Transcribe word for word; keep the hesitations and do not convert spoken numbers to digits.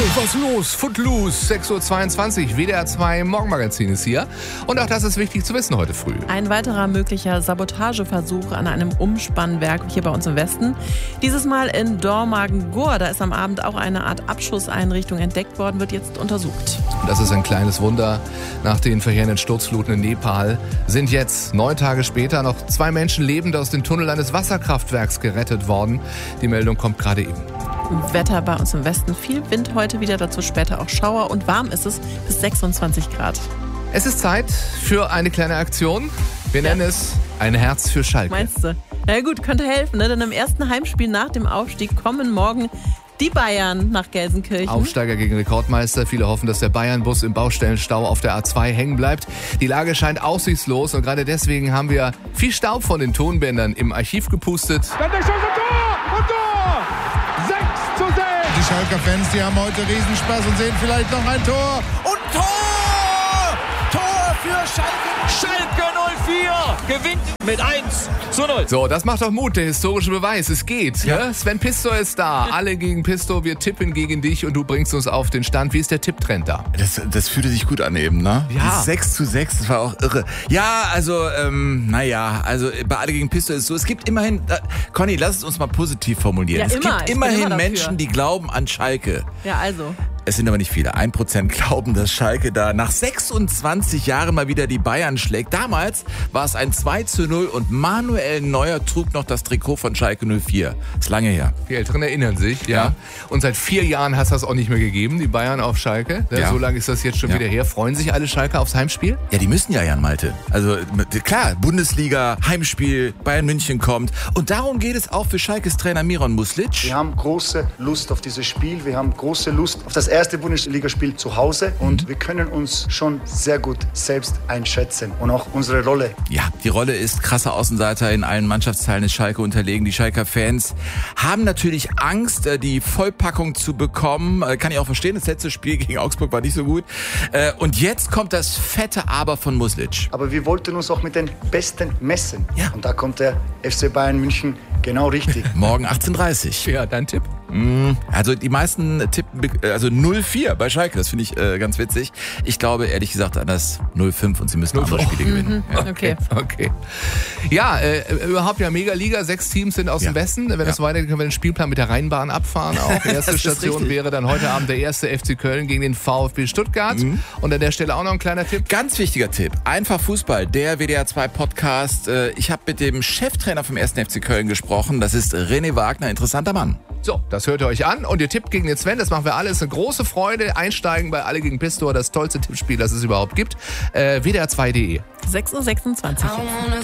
Was los? Footloose, sechs Uhr zweiundzwanzig, W D R zwei Morgenmagazin ist hier. Und auch das ist wichtig zu wissen heute früh. Ein weiterer möglicher Sabotageversuch an einem Umspannwerk hier bei uns im Westen. Dieses Mal in Dormagen-Gur. Da ist am Abend auch eine Art Abschusseinrichtung entdeckt worden, wird jetzt untersucht. Das ist ein kleines Wunder. Nach den verheerenden Sturzfluten in Nepal sind jetzt neun Tage später noch zwei Menschen lebend aus den Tunnel eines Wasserkraftwerks gerettet worden. Die Meldung kommt gerade eben. Wetter bei uns im Westen, viel Wind heute wieder, dazu später auch Schauer und warm ist es bis sechsundzwanzig Grad. Es ist Zeit für eine kleine Aktion. Wir nennen ja. es ein Herz für Schalke. Meinst du? Na gut, könnte helfen, ne? Denn im ersten Heimspiel nach dem Aufstieg kommen morgen die Bayern nach Gelsenkirchen. Aufsteiger gegen Rekordmeister. Viele hoffen, dass der Bayern-Bus im Baustellenstau auf der A zwei hängen bleibt. Die Lage scheint aussichtslos und gerade deswegen haben wir viel Staub von den Tonbändern im Archiv gepustet. Dann der Schuss und Tor! Und Tor! sechs zu sechs! Die Schalker Fans, die haben heute Riesenspaß und sehen vielleicht noch ein Tor. Und Tor! Tor für Schalke! Schalke null vier gewinnt mit eins zu null. So, das macht doch Mut, der historische Beweis. Es geht. Ja. Ja? Sven Pistor ist da. Alle gegen Pistor. Wir tippen gegen dich und du bringst uns auf den Stand. Wie ist der Tipptrend da? Das, das fühlte sich gut an eben, ne? Ja. Die sechs zu sechs, das war auch irre. Ja, also, ähm, naja, also bei Alle gegen Pistor ist es so, es gibt immerhin, äh, Conny, lass es uns mal positiv formulieren. Ja, es immer. gibt Ich immerhin bin immer dafür. Menschen, die glauben an Schalke. Ja, also. Es sind aber nicht viele. Ein Prozent glauben, dass Schalke da nach sechsundzwanzig Jahren mal wieder die Bayern schlägt. Damals war es ein zwei zu null und Manuel Neuer trug noch das Trikot von Schalke null vier. Ist lange her. Die Älteren erinnern sich, ja. ja. Und seit vier Jahren hast du das auch nicht mehr gegeben, die Bayern auf Schalke. Ja. So lange ist das jetzt schon ja. wieder her. Freuen sich alle Schalke aufs Heimspiel? Ja, die müssen ja, Jan Malte. Also klar, Bundesliga, Heimspiel, Bayern München kommt. Und darum geht es auch für Schalkes Trainer Miron Muslic. Wir haben große Lust auf dieses Spiel. Wir haben große Lust auf das erste Bundesligaspiel zu Hause. Und mhm. wir können uns schon sehr gut selbst einschätzen. Und auch unsere Rolle. Ja, die Rolle ist krasser Außenseiter. In allen Mannschaftsteilen ist Schalke unterlegen. Die Schalker Fans haben natürlich Angst, die Vollpackung zu bekommen. Kann ich auch verstehen, das letzte Spiel gegen Augsburg war nicht so gut. Und jetzt kommt das fette Aber von Muslic. Aber wir wollten uns auch mit den Besten messen. Ja. Und da kommt der F C Bayern München genau richtig. Morgen achtzehn Uhr dreißig. Ja, dein Tipp? Also die meisten tippen, also null vier bei Schalke, das finde ich äh, ganz witzig. Ich glaube ehrlich gesagt an das null fünf und sie müssen andere Spiele gewinnen. Mhm. Okay. okay. Ja, äh, überhaupt ja Mega-Liga, sechs Teams sind aus ja. dem Westen. Wenn es ja. weitergeht, können wir den Spielplan mit der Rheinbahn abfahren auch. Erste Station wäre dann heute Abend der erste F C Köln gegen den VfB Stuttgart. Mhm. Und an der Stelle auch noch ein kleiner Tipp. Ganz wichtiger Tipp, Einfach Fußball, der W D R zwei Podcast. Ich habe mit dem Cheftrainer vom ersten F C Köln gesprochen, das ist René Wagner, interessanter Mann. So, das hört ihr euch an und ihr tippt gegen den Sven, das machen wir alle, ist eine große Freude. Einsteigen bei Alle gegen Pistor, das tollste Tippspiel, das es überhaupt gibt. Äh, W D R zwei punkt de. sechs Uhr sechsundzwanzig.